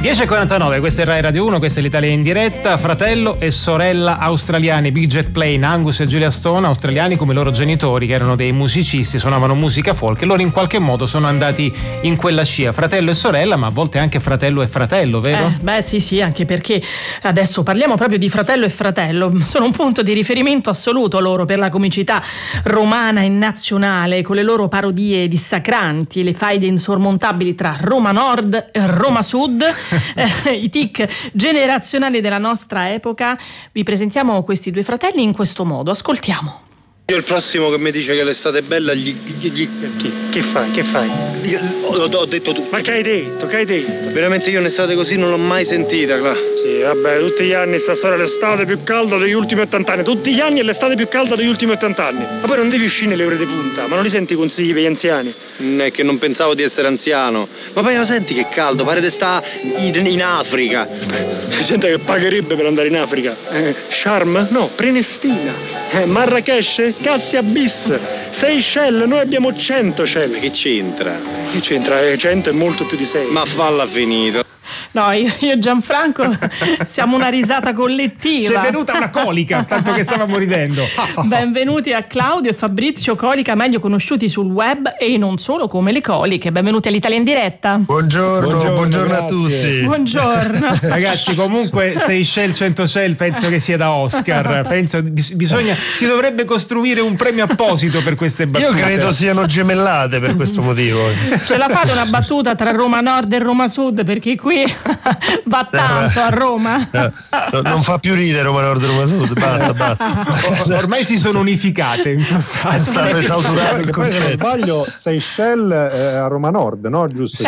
10:49, questa è Rai Radio 1, questa è l'Italia in diretta. Fratello e sorella australiani, Big Jet Plane, Angus e Julia Stone, australiani come i loro genitori, che erano dei musicisti, suonavano musica folk, e loro in qualche modo sono andati in quella scia, fratello e sorella, ma a volte anche fratello e fratello, vero? Sì, anche perché adesso parliamo proprio di fratello e fratello. Sono un punto di riferimento assoluto loro per la comicità romana e nazionale, con le loro parodie dissacranti, le faide insormontabili tra Roma Nord e Roma Sud. I tic generazionali della nostra epoca. Vi presentiamo questi due fratelli in questo modo, ascoltiamo. Io il prossimo che mi dice che l'estate è bella Che fai? Ho detto tu. Ma che hai detto? Veramente io un'estate così non l'ho mai sentita, Cla. Sì, vabbè, tutti gli anni sta storia l'estate più calda degli ultimi 80 anni. Tutti gli anni è l'estate più calda degli ultimi 80 anni. Ma poi non devi uscire nelle ore di punta, ma non li senti i consigli per gli anziani? È che non pensavo di essere anziano. Ma poi lo senti che caldo, pare di sta in Africa. C'è gente che pagherebbe per andare in Africa. Sharm? No, Prenestina. Marrakesh? Cassia Bis. Seychelles, noi abbiamo 100 Shell. Che c'entra? Che c'entra? 100 è molto più di 6. Ma falla finito. No, io e Gianfranco siamo una risata collettiva. Ci è venuta una colica, tanto che stavamo ridendo. Benvenuti a Claudio e Fabrizio Colica, meglio conosciuti sul web e non solo come le coliche. Benvenuti all'Italia in diretta. Buongiorno a tutti. Buongiorno. Ragazzi, comunque 6 Shell 100 Shell penso che sia da Oscar. Penso si dovrebbe costruire un premio apposito per queste battute. Io credo siano gemellate per questo motivo. Ce la fate una battuta tra Roma Nord e Roma Sud, perché qui va tanto a Roma. Non fa più ridere Roma Nord e Roma Sud, basta. Ormai si sono unificate in passato. È stato esautorato il poi, se non concetto. sbaglio, Seychelles a Roma Nord, no? Giusto?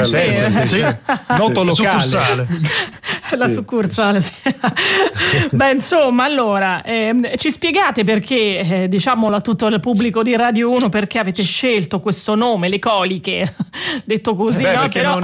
Sì. Noto locale. La succursale, sì. Beh, insomma, allora ci spiegate perché, diciamolo a tutto il pubblico di Radio 1, perché avete scelto questo nome, le coliche, detto così, no? Perché Però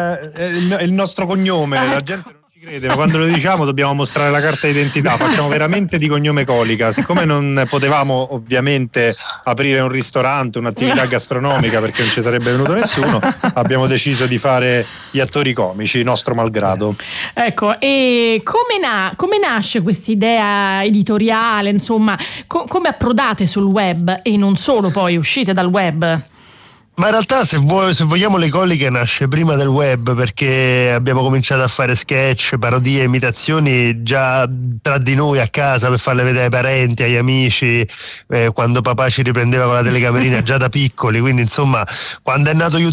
è il nostro cognome, la gente non ci crede, ma quando lo diciamo dobbiamo mostrare la carta d'identità, facciamo veramente di cognome Colica. Siccome non potevamo ovviamente aprire un ristorante, un'attività gastronomica, perché non ci sarebbe venuto nessuno, abbiamo deciso di fare gli attori comici, nostro malgrado. ecco, e come nasce questa idea editoriale, insomma, come approdate sul web e non solo, poi uscite dal web? Ma in realtà se vogliamo le coliche nasce prima del web, perché abbiamo cominciato a fare sketch, parodie, imitazioni già tra di noi a casa per farle vedere ai parenti, agli amici, quando papà ci riprendeva con la telecamerina già da piccoli, quindi insomma quando è nato